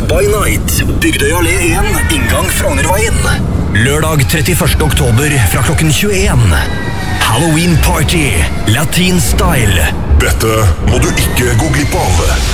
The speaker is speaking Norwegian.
by Night, Bygdøy allé 1, inngang Frognerveien. Lørdag 31. oktober fra klokken 21. Halloween Party, Latin Style. Dette må du ikke gå glipp av.